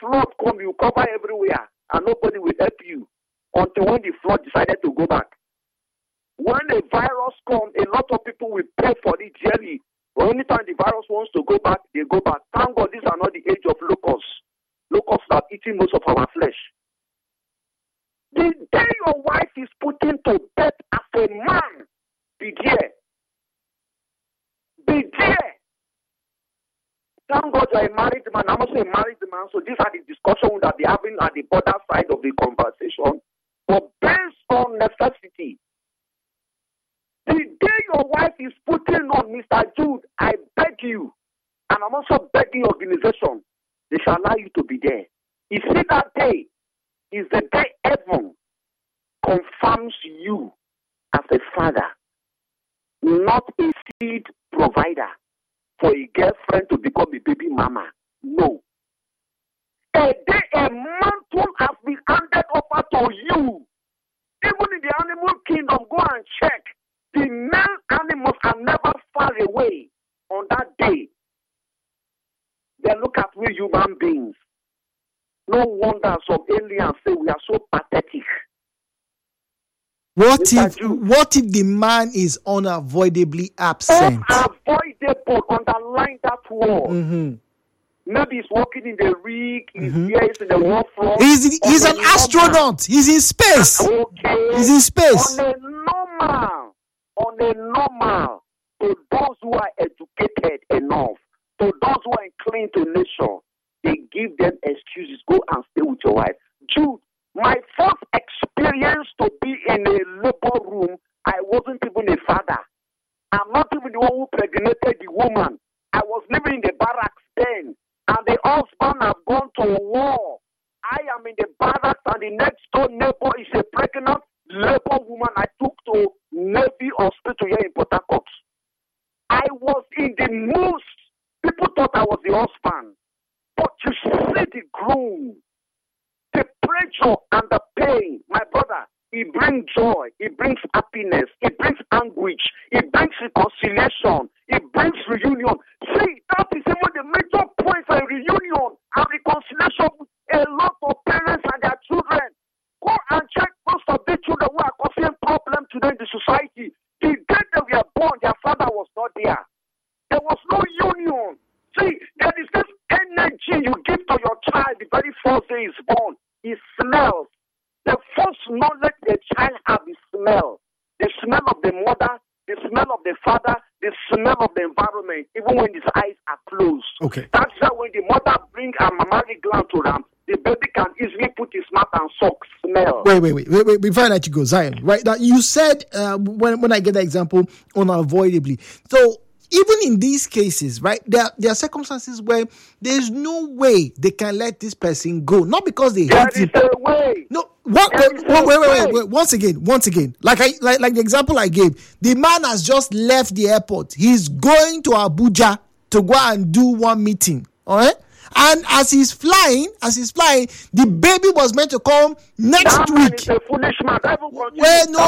flood come, you cover everywhere, and nobody will help you until when the flood decided to go back. When a virus comes, a lot of people will pay for it yearly. But anytime the virus wants to go back, they go back. Thank God these are not the age of locusts. Locusts are eating most of our flesh. The day your wife is put into bed as a man, be there. Be there. Thank God you're a married man. I'm also a married man, so these are the discussions that they're having at the border side of the conversation. But based on necessity, the day your wife is putting on Mr. Jude, I beg you, and I'm also begging organization, they shall allow you to be there. You see, that day is the day heaven confirms you as a father, not a seed provider for a girlfriend to become a baby mama. No. A day a mantle has been handed over to you. Even in the animal kingdom, go and check. The male animals are never far away on that day. They look at we human beings. No wonder some aliens say we are so pathetic. What if the man is unavoidably absent? Unavoidable, underline that word. Mm-hmm. Maybe he's working in the rig, he's here, he's in the war front. He's an astronaut. He's in space. Okay. He's in space. On a normal, to those who are educated enough, to those who are inclined to nature, they give them excuses. Go and stay with your wife. Jude, my first experience to be in a labor room, I wasn't even a father. I'm not even the one who pregnated the woman. I was living in the barracks then, and the husband has gone to war. I am in the barracks, and the next door neighbor is a pregnant labor woman I took to Navy Hospital here in Port Harcourt. I was in the most. People thought I was the husband. But you see the groom, the pressure and the pain, my brother, it brings joy, it brings happiness, it brings anguish, it brings reconciliation, it brings reunion. See, that is even the major point for a reunion and reconciliation with a lot of parents and their children. Go and check most of the children who are causing problems today in the society. The day they were born, their father was not there. There was no union. See, there is this energy you give to your child the very first day he's born. He smells. The first knowledge the child has is smell. The smell of the mother, the smell of the father, the smell of the environment, even when his eyes are closed. Okay. That's why when the mother brings a mammary gland to them, the baby can easily put his mouth and suck smell. Wait. Before I let you go, Zion, right? Now, you said, when I get the example, unavoidably. So, even in these cases, right, there are circumstances where there's no way they can let this person go. Not because they hate him. There is a way. No, wait. Once again. Like the example I gave, the man has just left the airport. He's going to Abuja to go and do one meeting. All right? And as he's flying, the baby was meant to come next week. He's a foolish man. Wait, no.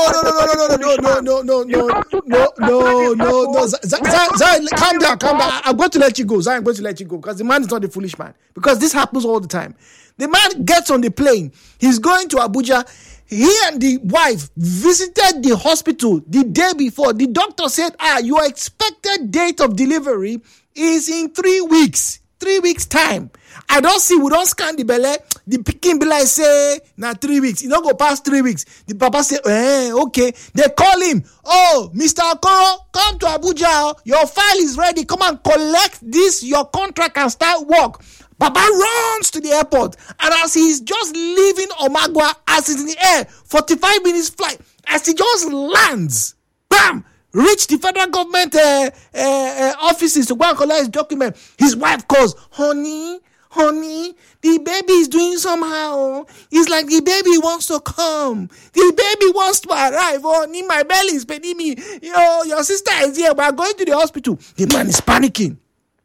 Zion, calm down. I'm going to let you go. Zion, I'm going to let you go because the man is not a foolish man. Because this happens all the time. The man gets on the plane. He's going to Abuja. He and the wife visited the hospital the day before. The doctor said, your expected date of delivery is in 3 weeks. 3 weeks time. We don't scan the belly. The picking be like say, 3 weeks. You don't go past 3 weeks. The papa say, okay. They call him. Oh, Mr. Okoro, come to Abuja. Your file is ready. Come and collect this, your contract and start work. Papa runs to the airport. And as he's just leaving Omagwa, as he's in the air, 45 minutes flight, as he just lands, bam! Reach the federal government offices to go and collect his document. His wife calls, honey, the baby is doing somehow. It's like the baby wants to come. The baby wants to arrive. Honey, my belly is paining me. Your sister is here. We are going to the hospital. The man is panicking.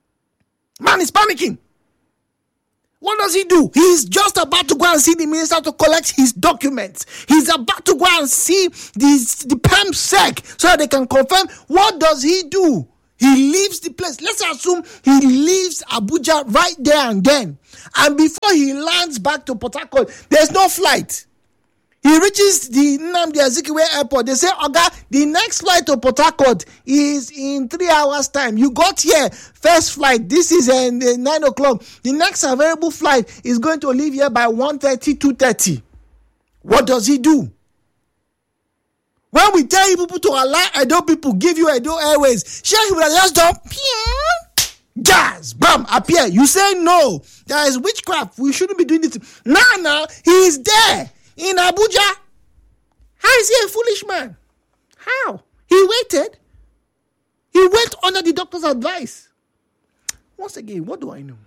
What does he do? He's just about to go and see the minister to collect his documents. He's about to go and see the PAMSEC so that they can confirm. What does he do? He leaves the place. Let's assume he leaves Abuja right there and then. And before he lands back to Port Harcourt, there's no flight. He reaches the Nnamdi Azikiwe airport. They say, Oga, the next flight to Port Harcourt is in 3 hours' time. You got here, first flight. This is 9 o'clock. The next available flight is going to leave here by 1:30, 2:30. What does he do? When we tell you people to allow Edo people give you Edo Airways, sure, he would have just done, jazz, bam, appear. You say no. There is witchcraft. We shouldn't be doing this. Now, he is there in Abuja. How is he a foolish man? How? He waited. He went under the doctor's advice. Once again, what do I know?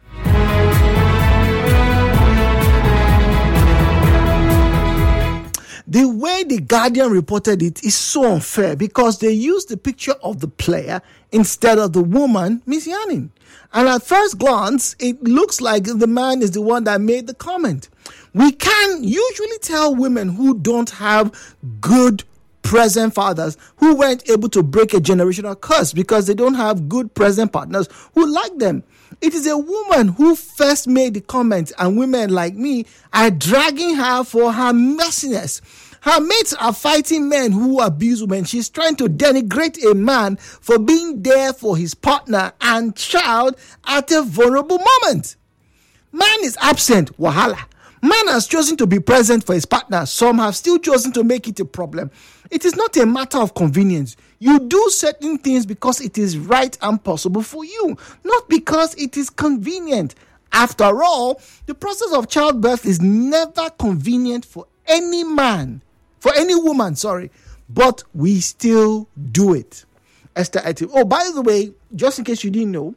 The way the Guardian reported it is so unfair because they used the picture of the player instead of the woman, Miss Yannin. And at first glance, it looks like the man is the one that made the comment. We can usually tell women who don't have good present fathers who weren't able to break a generational curse because they don't have good present partners who like them. It is a woman who first made the comment, and women like me are dragging her for her messiness. Her mates are fighting men who abuse women. She's trying to denigrate a man for being there for his partner and child at a vulnerable moment. Man is absent, wahala. Man has chosen to be present for his partner. Some have still chosen to make it a problem. It is not a matter of convenience. You do certain things because it is right and possible for you, not because it is convenient. After all, the process of childbirth is never convenient for any man, for any woman, but we still do it. Esther Eti. Oh, by the way, just in case you didn't know,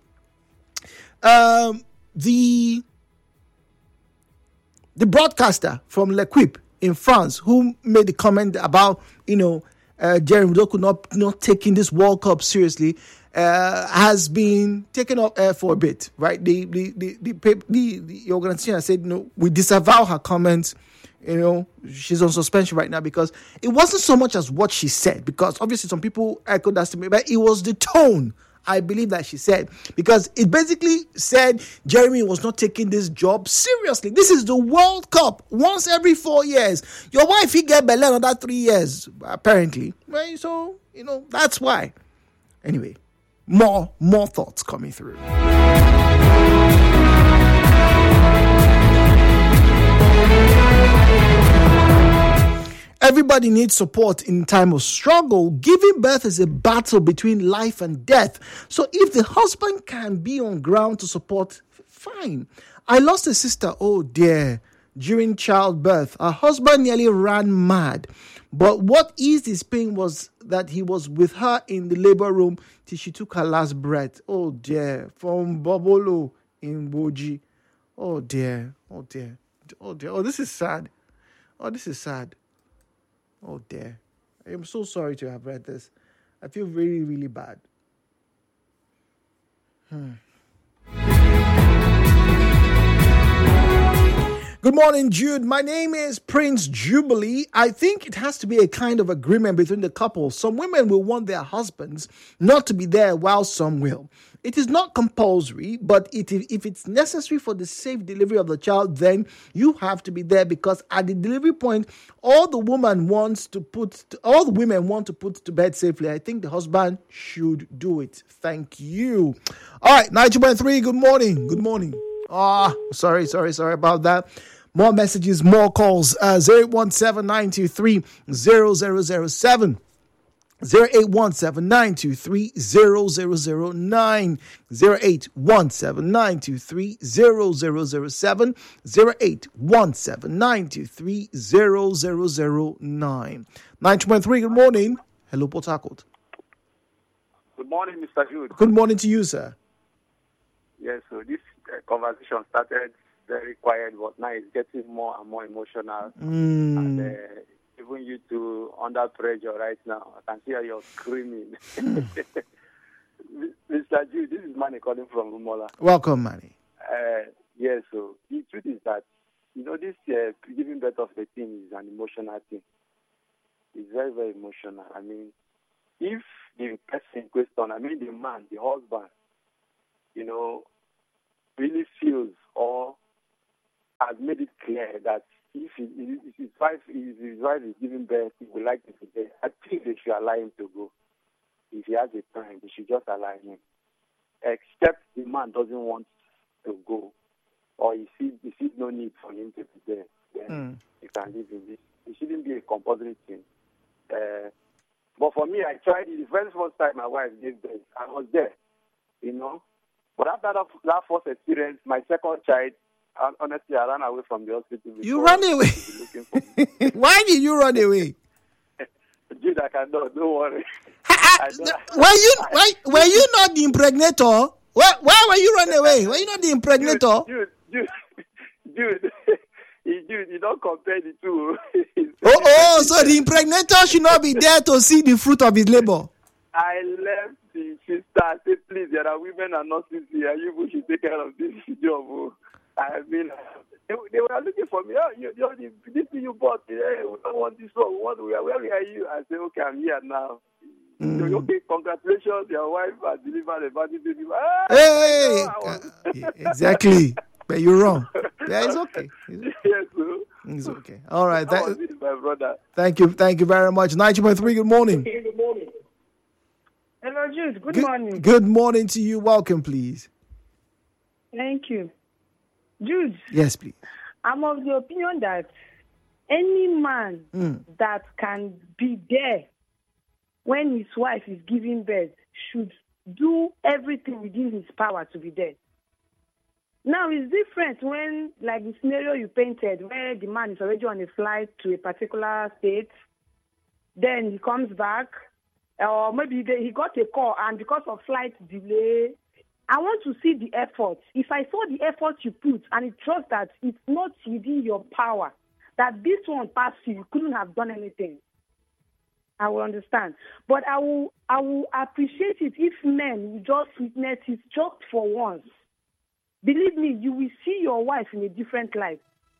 the broadcaster from L'Equipe in France who made the comment about, Jeremy Doku not taking this World Cup seriously, has been taken off air for a bit, right? The organization has said, we disavow her comments. She's on suspension right now because it wasn't so much as what she said, because obviously some people echoed that to me, but it was the tone, I believe, that she said, because it basically said Jeremy was not taking this job seriously. This is the World Cup once every 4 years. Your wife, he get Belen another 3 years, apparently. Right? So, that's why. Anyway, more thoughts coming through. Everybody needs support in time of struggle. Giving birth is a battle between life and death. So if the husband can be on ground to support, fine. I lost a sister, oh dear, during childbirth. Her husband nearly ran mad. But what eased his pain was that he was with her in the labor room till she took her last breath. Oh dear, from Bobolo in Boji. Oh dear, oh dear, oh dear. Oh, this is sad. Oh, this is sad. Oh dear. I am so sorry to have read this. I feel really, really bad. Good morning, Jude. My name is Prince Jubilee. I think it has to be a kind of agreement between the couple. Some women will want their husbands not to be there while some will. It is not compulsory, but if it's necessary for the safe delivery of the child, then you have to be there, because at the delivery point, all the women want to put to bed safely. I think the husband should do it. Thank you. All right, 92.3, good morning. Good morning. Sorry about that. More messages, more calls. 0817-923-0007. 0817-923-0009. 0817-923-0007. 0817-923-0009. 923, good morning. Hello, Port Harcourt. Good morning, Mr. Jude. Good morning to you, sir. Yes, so this conversation started very quiet, but now it's getting more and more emotional. And even you two under pressure right now. I can hear you're screaming. Mr. Jude, this is Manny calling from Rumola. Welcome, Manny. Yes, so the truth is that, this giving birth of a thing is an emotional thing. It's very, very emotional. I mean, if the person in question, I mean the man, the husband, really feels or has made it clear that if his wife is giving birth, he would like to be there, I think they should allow him to go. If he has the time, they should just allow him. Except the man doesn't want to go, or he sees no need for him to be there, then he can leave him. It shouldn't be a compulsory thing. But for me, I tried it the very first time my wife gave birth. I was there, But after that first experience, my second child, honestly, I ran away from the hospital. You ran away? Why did you run away? Dude, I cannot. Don't worry. Were you not the impregnator? Why were you running away? Were you not the impregnator? Dude, you don't compare the two. So the impregnator should not be there to see the fruit of his labor. I left the sister. I said, please, there are women and nurses here. You should take care of this job. I mean, they were looking for me. This thing you bought, we don't want this one. Where are you? I said, okay, I'm here now. Okay, congratulations, your wife has delivered a body baby. Hey! Exactly. But you're wrong. Yeah, it's okay. Yes, sir. It's okay. All right. My brother. Thank you very much. 90.3, good morning. Good morning. Hello, Jude. Good morning. Good morning to you. Welcome, please. Thank you. Jude. Yes, please. I'm of the opinion that any man that can be there when his wife is giving birth should do everything within his power to be there. Now, it's different when, like the scenario you painted, where the man is already on a flight to a particular state, then he comes back, or maybe he got a call, and because of flight delay, I want to see the effort. If I saw the effort you put, and it shows that it's not within your power, that this one passed you couldn't have done anything, I will understand. But I will appreciate it if men will just witness it just for once. Believe me, you will see your wife in a different light.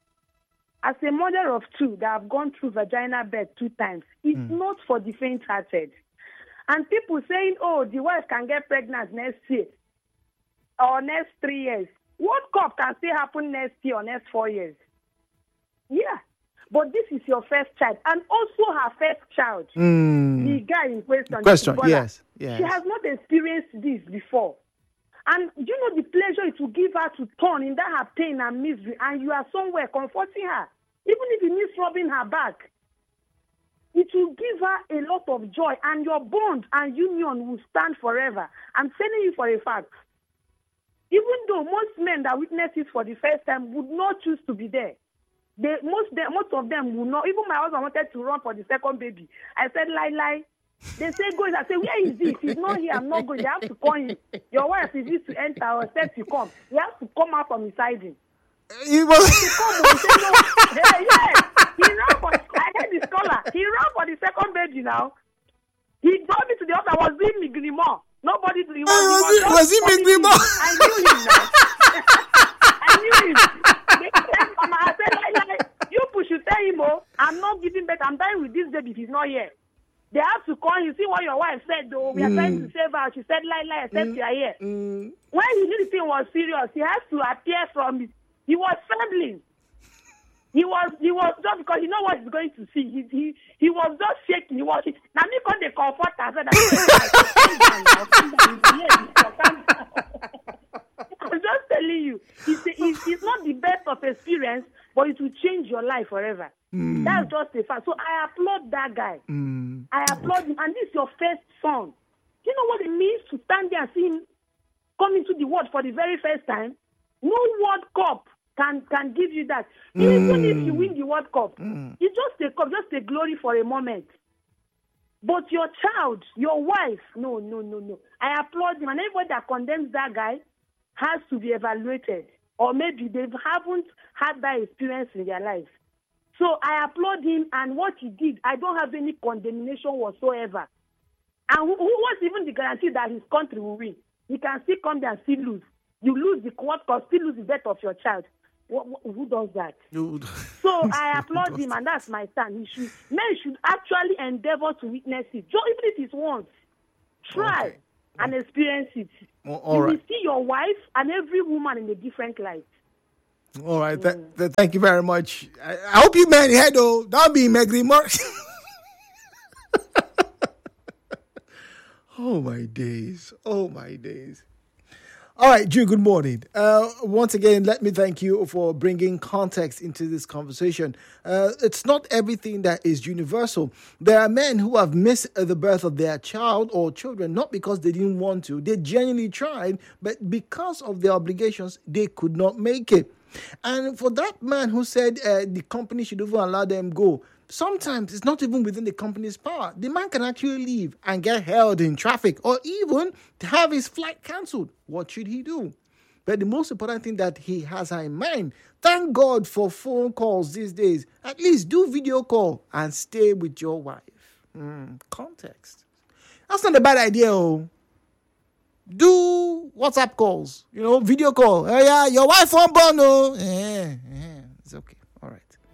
As a mother of two that have gone through vaginal birth 2 times, it's not for the faint-hearted. And people saying, oh, the wife can get pregnant next year or next 3 years. World Cup can still happen next year or next 4 years. Yeah. But this is your first child, and also her first child. The guy in question. Yes. She has not experienced this before. And you know the pleasure it will give her to turn in that her pain and misery, and you are somewhere comforting her. Even if it means rubbing her back, it will give her a lot of joy, and your bond and union will stand forever. I'm telling you for a fact. Even though most men that witness it for the first time would not choose to be there, most of them will not. Even my husband wanted to run for the second baby. I said, lie. They say, go. I say, where is this? He's not here. I'm not going. They have to call him. Your wife is used to enter or said to come. He has to come out from his hiding. He was. He ran for. I heard the scholar. He ran for the second baby now. He brought me to the house. I was doing Migrimo. Nobody. Was he Migrimo? I knew him now. I knew him. I said, you should tell him, I'm not giving birth. I'm dying with this baby if he's not here. They have to call you. See what your wife said, though. We are trying to save her. She said, lie, except you are here. When he knew the thing was serious, he has to appear from it. He was trembling. He was just because you know what he's going to see. He was just shaking. Now me called the comforter. I said, I'm just telling you, it's not the best of experience, but it will change your life forever. That's just a fact. So I applaud that guy. I applaud him. And this is your first son. You know what it means to stand there and see him come into the world for the very first time? No World Cup can give you that. Even if you win the World Cup, it's just a cup, just a glory for a moment. But your child, your wife, no. I applaud him. And everybody that condemns that guy has to be evaluated. Or maybe they haven't had that experience in their life. So I applaud him, and what he did, I don't have any condemnation whatsoever. And who was even the guarantee that his country will win? He can still come there and still lose. You lose the World Cup, still lose the death of your child. Who does that? You- So I applaud him, and that's my stand. Men should actually endeavor to witness it. Even if it's once, try Okay. and experience it. All You right. will see your wife and every woman in a different light. All right. Thank you very much. I hope you men here though. Don't be Megri more. Oh my days. Oh my days. All right, Drew, good morning. Once again, let me thank you for bringing context into this conversation. It's not everything that is universal. There are men who have missed the birth of their child or children, not because they didn't want to. They genuinely tried, but because of their obligations, they could not make it. And for that man who said the company should even allow them go, sometimes it's not even within the company's power. The man can actually leave and get held in traffic or even to have his flight cancelled. What should he do? But the most important thing that he has in mind, thank God for phone calls these days. At least do video call and stay with your wife. Context. That's not a bad idea, oh. Do WhatsApp calls, video call. Oh yeah, your wife won't born, oh. It's okay. All right.